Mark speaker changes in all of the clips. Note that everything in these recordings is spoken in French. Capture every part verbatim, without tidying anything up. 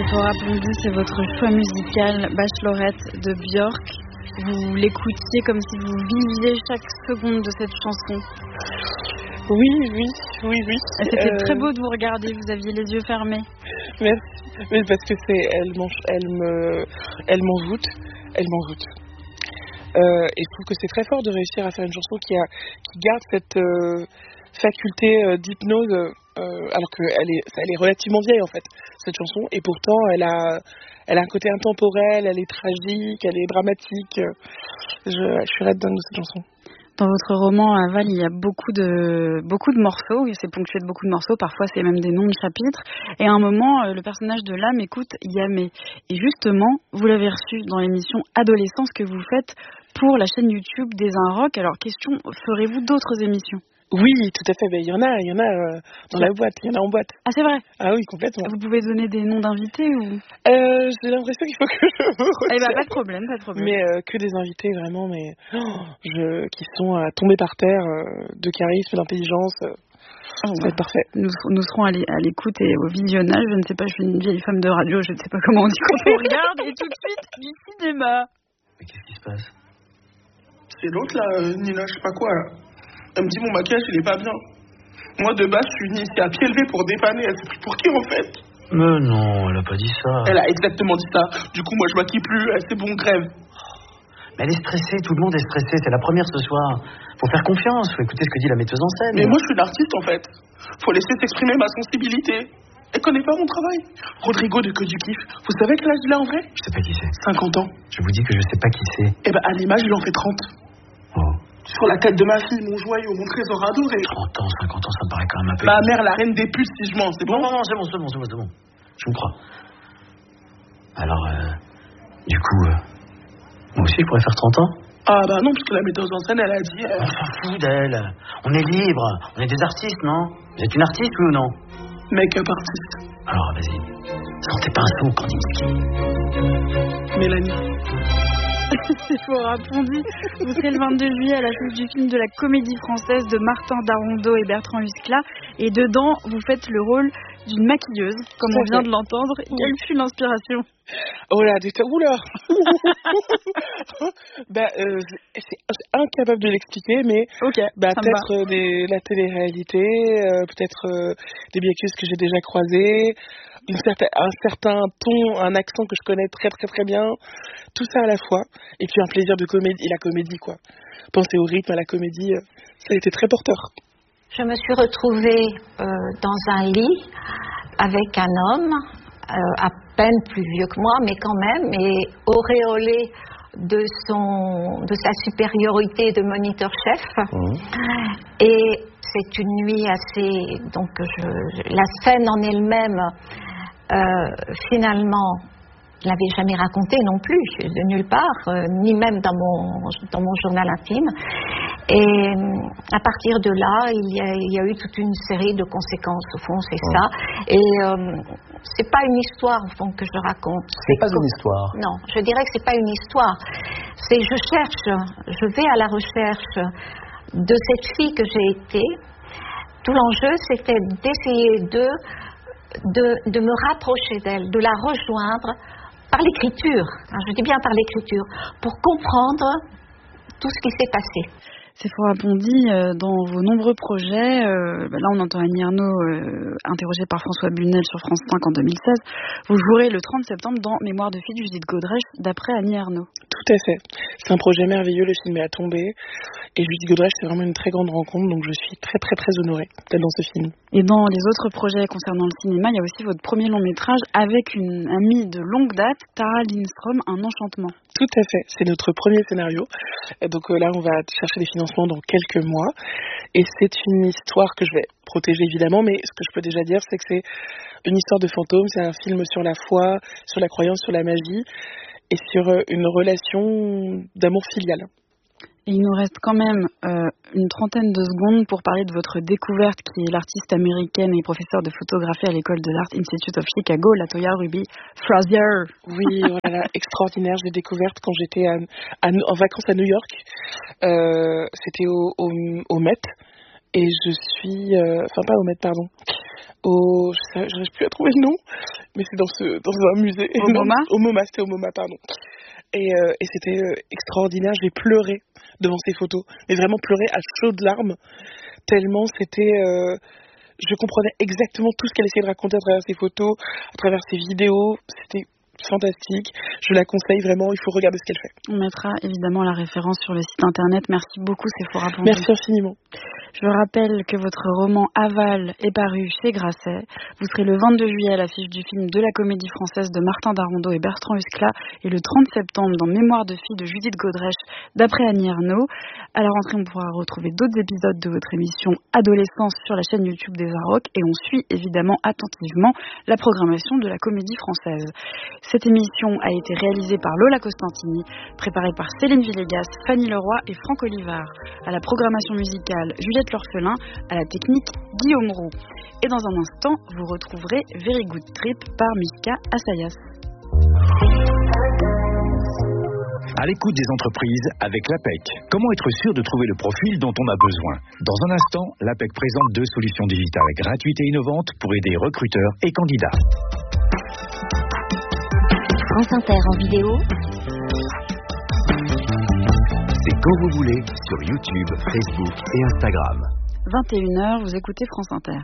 Speaker 1: Sephora Pondy, c'est votre choix musical, Bachelorette de Björk. Vous l'écoutiez comme si vous viviez chaque seconde de cette chanson.
Speaker 2: Oui, oui, oui, oui.
Speaker 1: Et c'était
Speaker 2: euh...
Speaker 1: très beau de vous regarder, vous aviez les yeux fermés.
Speaker 2: Merci, mais parce que c'est, elle, elle me, elle m'envoûte, elle m'envoûte. Euh, et je trouve que c'est très fort de réussir à faire une chanson qui a, qui garde cette euh, faculté euh, d'hypnose, euh, alors qu'elle est, elle est relativement vieille en fait, cette chanson, et pourtant elle a, elle a un côté intemporel, elle est tragique, elle est dramatique. Je, je suis red dingue de cette chanson.
Speaker 1: Dans votre roman Aval, il y a beaucoup de beaucoup de morceaux, et c'est ponctué de beaucoup de morceaux, parfois c'est même des noms de chapitres, et à un moment, le personnage de l'âme écoute Yamé. Et justement, vous l'avez reçu dans l'émission Adolescence que vous faites pour la chaîne YouTube des Un Rock. Alors, question, ferez-vous d'autres émissions ?
Speaker 2: Oui, tout à fait. Ben, il y en a, il y en a euh, dans la boîte, il y en a en boîte.
Speaker 1: Ah, c'est vrai ?
Speaker 2: Ah oui, complètement.
Speaker 1: Vous pouvez donner des noms d'invités ou
Speaker 2: euh, J'ai l'impression qu'il faut que je me retienne.
Speaker 1: Eh ben, pas de problème, pas de problème.
Speaker 2: Mais euh, que des invités vraiment, mais oh, je, qui sont euh, tombés par terre, euh, de charisme, d'intelligence. Euh,
Speaker 1: oh,
Speaker 2: ça va être parfait.
Speaker 1: Nous, nous serons à l'écoute et au visionnage. Je ne sais pas, je suis une vieille femme de radio, je ne sais pas comment on dit quand on regarde. Et tout de suite, du cinéma.
Speaker 3: Mais qu'est-ce qui se passe ?
Speaker 4: C'est l'autre là, euh, Nina, je sais pas quoi là. Elle me dit mon maquillage il est pas bien. Moi de base je suis initiée à pied levé pour dépanner. Elle s'est pris pour qui en fait ?
Speaker 3: Mais non, elle a pas dit ça.
Speaker 4: Elle a exactement dit ça. Du coup moi je maquille plus, elle c'est bon grève.
Speaker 3: Mais elle est stressée, tout le monde est stressé. C'est la première ce soir. Faut faire confiance, faut écouter ce que dit la metteuse en scène.
Speaker 4: Mais moi je suis l'artiste en fait. Faut laisser s'exprimer ma sensibilité. Elle connaît pas mon travail. Rodrigo de Que du Kiff. Vous savez quel âge il a en vrai ?
Speaker 3: Je sais pas qui c'est.
Speaker 4: cinquante ans.
Speaker 3: Je vous dis que je sais pas qui c'est.
Speaker 4: Eh ben à l'image il en fait trente.
Speaker 3: Oh.
Speaker 4: Sur la tête de ma fille, mon joyau, mon trésor adoré.
Speaker 3: trente ans, cinquante ans, ça me paraît quand même un peu...
Speaker 4: Ma mère, la reine des putes, si je mens, c'est bon ?
Speaker 3: Non, non, non, c'est bon, c'est bon, c'est bon, c'est bon. Je me crois. Alors, euh, du coup, euh, moi aussi, je pourrais faire trente ans ?
Speaker 4: Ah bah non, parce que la metteuse en scène, elle a dit... Euh...
Speaker 3: On s'en fout d'elle. On est libre. On est des artistes, non ? Vous êtes une artiste, oui ou non ?
Speaker 4: Make-up artiste.
Speaker 3: Alors, vas-y. Sentez pas un sou, Kandinsky.
Speaker 4: Mélanie.
Speaker 1: Sephora Pondy, vous serez le vingt-deux juillet à l'affiche du film de la Comédie Française de Martin Darondeau et Bertrand Huskla. Et dedans, vous faites le rôle d'une maquilleuse, comme on vient de l'entendre. Quelle fut l'inspiration ?
Speaker 2: Oh là, des oula. Bah, euh, c'est incapable de l'expliquer, mais
Speaker 1: okay,
Speaker 2: bah, peut-être euh, des, la télé-réalité, euh, peut-être euh, des maquilleuses que j'ai déjà croisées, une certaine, un certain ton, un accent que je connais très très très bien, tout ça à la fois, et puis un plaisir de comédie, et la comédie quoi. Penser au rythme, à la comédie, euh, ça a été très porteur.
Speaker 5: Je me suis retrouvée euh, dans un lit avec un homme, euh, à peine plus vieux que moi, mais quand même, et auréolé de, son, de sa supériorité de moniteur-chef. Mmh. Et c'est une nuit assez... Donc, je, la scène en elle-même, euh, finalement, je ne l'avais jamais racontée non plus, de nulle part, euh, ni même dans mon, dans mon journal intime. Et à partir de là, il y a, il y a eu toute une série de conséquences, au fond, c'est ça. Et euh, c'est pas une histoire, au fond, que je raconte.
Speaker 3: C'est pas une histoire.
Speaker 5: Non, je dirais que c'est pas une histoire. C'est je cherche, je vais à la recherche de cette fille que j'ai été. Tout l'enjeu, c'était d'essayer de, de, de me rapprocher d'elle, de la rejoindre par l'écriture. Je dis bien par l'écriture, pour comprendre tout ce qui s'est passé.
Speaker 1: Sephora Pondy, euh, dans vos nombreux projets, euh, bah là on entend Annie Ernaux euh, interrogée par François Bunel sur France cinq en deux mille seize. Vous jouerez le trente septembre dans Mémoire de fille de Judith Godrèche d'après Annie Ernaux.
Speaker 2: Tout à fait. C'est un projet merveilleux, le film est à tomber. Et Judith Godrèche, c'est vraiment une très grande rencontre, donc je suis très très très honorée d'être dans ce film.
Speaker 1: Et dans les autres projets concernant le cinéma, il y a aussi votre premier long métrage avec une amie de longue date, Tara Lindstrom, Un enchantement.
Speaker 2: Tout à fait, c'est notre premier scénario. Et donc euh, là, on va chercher des financements dans quelques mois. Et c'est une histoire que je vais protéger évidemment, mais ce que je peux déjà dire, c'est que c'est une histoire de fantôme, c'est un film sur la foi, sur la croyance, sur la magie, et sur euh, une relation d'amour filial.
Speaker 1: Et il nous reste quand même euh, une trentaine de secondes pour parler de votre découverte, qui est l'artiste américaine et professeure de photographie à l'école de l'Art Institute of Chicago, Latoya Ruby Frazier.
Speaker 2: Oui, voilà, extraordinaire. Je l'ai découverte quand j'étais à, à, en vacances à New York. Euh, c'était au, au, au Met. Et je suis... Euh, enfin, pas au Met, pardon. Au, je n'arrive plus à trouver le nom. mais c'est dans, ce, dans un musée.
Speaker 1: Au MoMA
Speaker 2: Au MoMA, c'était au MoMA, pardon. Et, euh, et c'était euh, extraordinaire. J'ai pleuré devant ces photos, mais vraiment pleuré à chaudes larmes, tellement c'était... Euh, je comprenais exactement tout ce qu'elle essayait de raconter à travers ses photos, à travers ses vidéos. C'était fantastique. Je la conseille vraiment, il faut regarder ce qu'elle fait.
Speaker 1: On mettra évidemment la référence sur le site internet. Merci beaucoup Sephora Ponton.
Speaker 2: Merci infiniment.
Speaker 1: Je rappelle que votre roman Aval est paru chez Grasset. Vous serez le vingt-deux juillet à l'affiche du film de la Comédie Française de Martin Darondeau et Bertrand Huskla et le trente septembre dans Mémoire de fille de Judith Godrèche d'après Annie Ernaux. À la rentrée, on pourra retrouver d'autres épisodes de votre émission Adolescence sur la chaîne YouTube des Arocs et on suit évidemment attentivement la programmation de la Comédie Française. Cette émission a été réalisée par Lola Costantini, préparée par Céline Villegas, Fanny Leroy et Franck Olivard. À la programmation musicale, Juliette L'Orphelin, à la technique, Guillaume Roux. Et dans un instant, vous retrouverez Very Good Trip par Mika Assayas.
Speaker 6: À l'écoute des entreprises avec l'A P E C. Comment être sûr de trouver le profil dont on a besoin? Dans un instant, l'A P E C présente deux solutions digitales gratuites et innovantes pour aider recruteurs et candidats.
Speaker 7: France Inter en vidéo.
Speaker 6: C'est quand vous voulez sur YouTube, Facebook et Instagram.
Speaker 1: vingt et une heures, vous écoutez France Inter.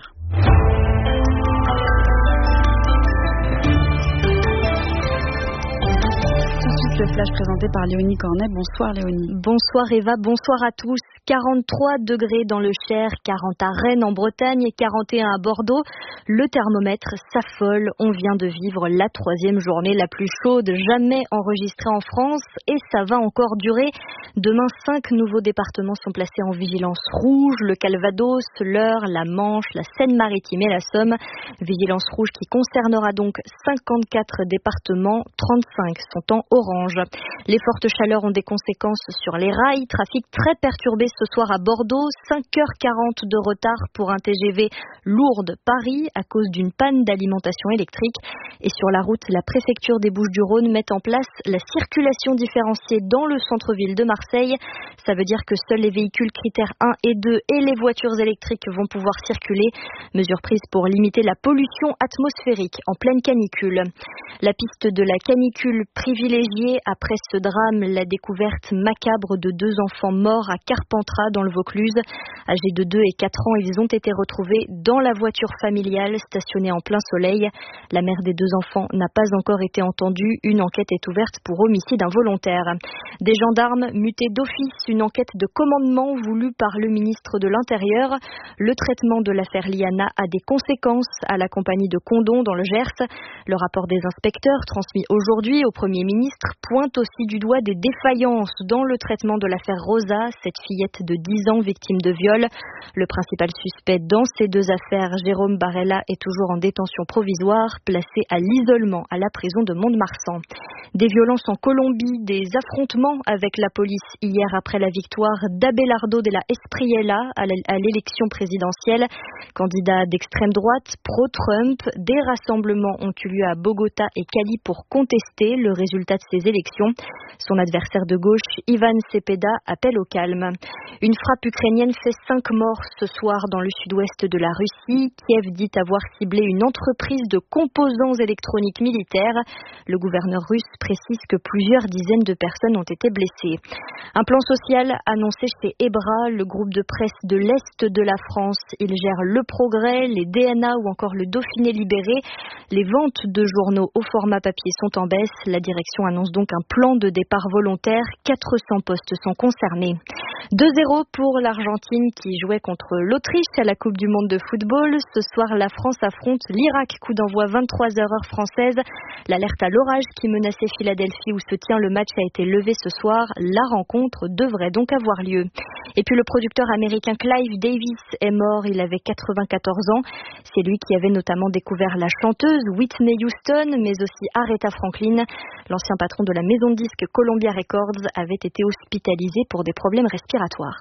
Speaker 1: Le flash présenté par Léonie Cornet. Bonsoir Léonie.
Speaker 7: Bonsoir Eva, bonsoir à tous. quarante-trois degrés dans le Cher, quarante à Rennes en Bretagne et quarante et un à Bordeaux. Le thermomètre s'affole. On vient de vivre la troisième journée la plus chaude jamais enregistrée en France et ça va encore durer. Demain, cinq nouveaux départements sont placés en vigilance rouge. Le Calvados, l'Eure, la Manche, la Seine-Maritime et la Somme. Vigilance rouge qui concernera donc cinquante-quatre départements, trente-cinq sont en orange. Les fortes chaleurs ont des conséquences sur les rails. Trafic très perturbé ce soir à Bordeaux. cinq heures quarante de retard pour un T G V Lourdes-Paris à cause d'une panne d'alimentation électrique. Et sur la route, la préfecture des Bouches-du-Rhône met en place la circulation différenciée dans le centre-ville de Marseille. Ça veut dire que seuls les véhicules critères un et deux et les voitures électriques vont pouvoir circuler. Mesure prise pour limiter la pollution atmosphérique en pleine canicule. La piste de la canicule privilégiée après ce drame, la découverte macabre de deux enfants morts à Carpentras dans le Vaucluse. Âgés de deux et quatre ans, ils ont été retrouvés dans la voiture familiale stationnée en plein soleil. La mère des deux enfants n'a pas encore été entendue. Une enquête est ouverte pour homicide involontaire. Des gendarmes mutés d'office, une enquête de commandement voulue par le ministre de l'Intérieur. Le traitement de l'affaire Liana a des conséquences à la compagnie de Condon dans le Gers. Le rapport des inspecteurs transmis aujourd'hui au Premier ministre pointe aussi du doigt des défaillances dans le traitement de l'affaire Rosa, cette fillette de dix ans victime de viol. Le principal suspect dans ces deux affaires, Jérôme Barella, est toujours en détention provisoire, placé à l'isolement à la prison de Mont-de-Marsan. Des violences en Colombie, des affrontements avec la police hier après la victoire d'Abelardo de la Espriella à l'élection présidentielle. Candidat d'extrême droite, pro-Trump, des rassemblements ont eu lieu à Bogota et Cali pour contester le résultat de ces élections. Son adversaire de gauche, Ivan Cepeda, appelle au calme. Une frappe ukrainienne fait cinq morts ce soir dans le sud-ouest de la Russie. Kiev dit avoir ciblé une entreprise de composants électroniques militaires. Le gouverneur russe précise que plusieurs dizaines de personnes ont été blessées. Un plan social annoncé chez Ebra, le groupe de presse de l'Est de la France. Il gère Le Progrès, les D N A ou encore le Dauphiné libéré. Les ventes de journaux au format papier sont en baisse. La direction annonce donc un plan de départ volontaire. quatre cents postes sont concernés. deux zéro pour l'Argentine qui jouait contre l'Autriche à la Coupe du Monde de football. Ce soir, la France affronte l'Irak. Coup d'envoi vingt-trois heures heure française. L'alerte à l'orage qui menaçait Philadelphie où se tient le match a été levée ce soir. La rencontre devrait donc avoir lieu. Et puis le producteur américain Clive Davis est mort. Il avait quatre-vingt-quatorze ans. C'est lui qui avait notamment découvert la chanteuse Whitney Houston, mais aussi Aretha Franklin. L'ancien patron de la maison de disques Columbia Records avait été hospitalisé pour des problèmes respiratoires.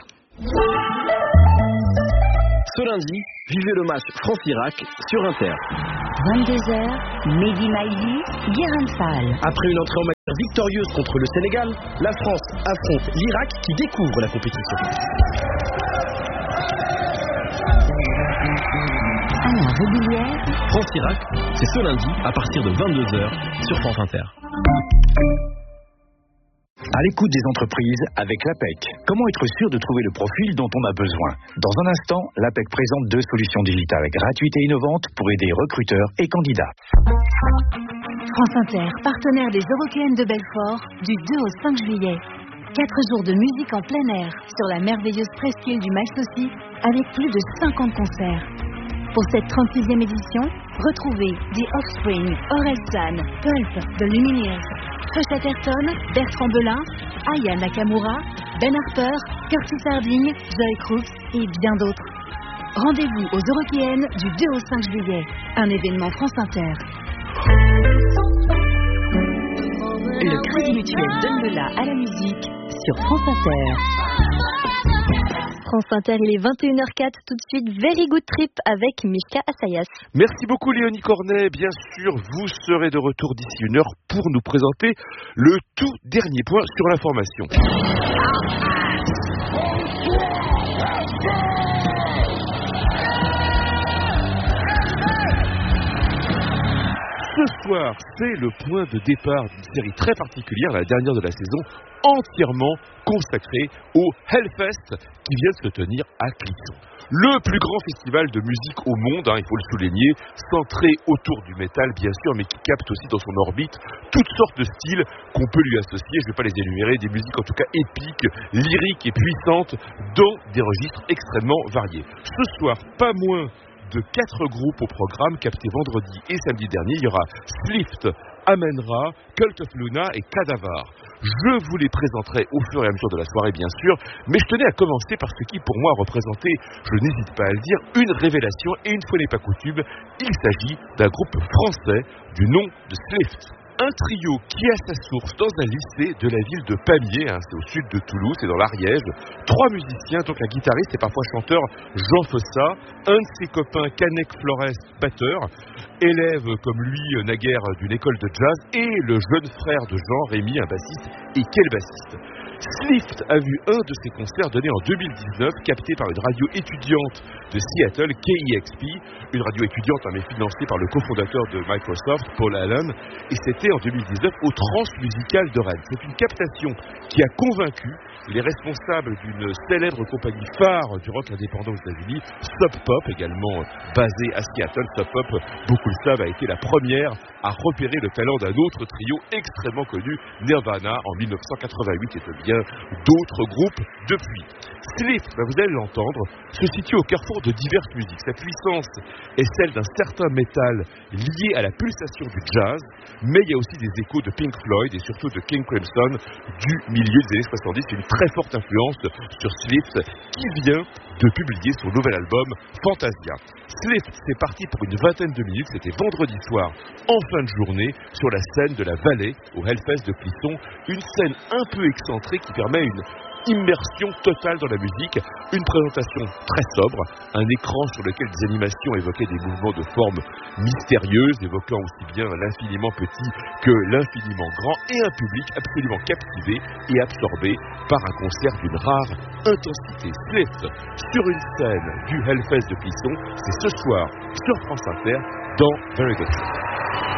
Speaker 8: Ce lundi, vivez le match France-Irak sur Inter.
Speaker 7: vingt-deux heures, Mehdi Maizi, Guérin Fall.
Speaker 8: Après une entrée en matière victorieuse contre le Sénégal, la France affronte l'Irak qui découvre la compétition.
Speaker 7: Un régulière.
Speaker 8: France Irak, c'est ce lundi à partir de vingt-deux heures sur France Inter.
Speaker 6: À l'écoute des entreprises avec l'A P E C. Comment être sûr de trouver le profil dont on a besoin? Dans un instant, l'A P E C présente deux solutions digitales gratuites et innovantes pour aider recruteurs et candidats.
Speaker 7: France Inter, partenaire des Eurockéennes de Belfort, du deux au cinq juillet. Quatre jours de musique en plein air sur la merveilleuse presqu'île du Malsaucy avec plus de cinquante concerts. Pour cette trente-sixième édition, retrouvez The Offspring, Orelsan, Pulp, The Lumineers, Josh Atherton, Bertrand Belin, Aya Nakamura, Ben Harper, Curtis Harding, Joy Crooks et bien d'autres. Rendez-vous aux Eurockéennes du deux au cinq juillet, un événement France Inter. Le Crédit Mutuel donne le la à la musique sur France Inter. France Inter, il est vingt et une heures zéro quatre, tout de suite Very Good Trip avec Mika Assayas.
Speaker 9: Merci beaucoup Léonie Cornet, bien sûr vous serez de retour d'ici une heure pour nous présenter le tout dernier point sur l'information. Ce soir, c'est le point de départ d'une série très particulière, la dernière de la saison, entièrement consacrée au Hellfest qui vient de se tenir à Clisson. Le plus grand festival de musique au monde, hein, il faut le souligner, centré autour du métal bien sûr, mais qui capte aussi dans son orbite toutes sortes de styles qu'on peut lui associer, je ne vais pas les énumérer, des musiques en tout cas épiques, lyriques et puissantes, dans des registres extrêmement variés. Ce soir, pas moins de quatre groupes au programme captés vendredi et samedi dernier. Il y aura Slift, Amenra, Cult of Luna et Cadavar. Je vous les présenterai au fur et à mesure de la soirée, bien sûr, mais je tenais à commencer par ce qui, pour moi, a représenté, je n'hésite pas à le dire, une révélation, et une fois n'est pas coutume, il s'agit d'un groupe français du nom de Slift. Un trio qui a sa source dans un lycée de la ville de Pamiers, hein, c'est au sud de Toulouse, c'est dans l'Ariège. Trois musiciens, donc un guitariste et parfois chanteur, Jean Fossa, un de ses copains, Canek Flores, batteur, élève comme lui naguère d'une école de jazz, et le jeune frère de Jean, Rémi, un bassiste, et quel bassiste. Slift a vu un de ses concerts donnés en deux mille dix-neuf, capté par une radio étudiante de Seattle, K E X P, une radio étudiante mais financée par le cofondateur de Microsoft, Paul Allen, et c'était en deux mille dix-neuf au Transmusical de Rennes. C'est une captation qui a convaincu les responsables d'une célèbre compagnie phare du rock indépendant aux États-Unis, Sub Pop, également basée à Seattle. Sub Pop, beaucoup le savent, a été la première à repérer le talent d'un autre trio extrêmement connu, Nirvana, en mille neuf cent quatre-vingt-huit, et de bien d'autres groupes depuis. Slift, ben vous allez l'entendre, se situe au carrefour de diverses musiques. Sa puissance est celle d'un certain métal lié à la pulsation du jazz, mais il y a aussi des échos de Pink Floyd et surtout de King Crimson du milieu des années soixante-dix. C'est une très forte influence sur Slift qui vient de publier son nouvel album Fantasia. Slift, c'est parti pour une vingtaine de minutes, c'était vendredi soir en fin de journée sur la scène de la Vallée au Hellfest de Clisson, une scène un peu excentrée qui permet une immersion totale dans la musique, une présentation très sobre, un écran sur lequel des animations évoquaient des mouvements de forme mystérieuses, évoquant aussi bien l'infiniment petit que l'infiniment grand, et un public absolument captivé et absorbé par un concert d'une rare intensité. Slift sur une scène du Hellfest de Clisson, c'est ce soir sur France Inter dans Very Good Trip.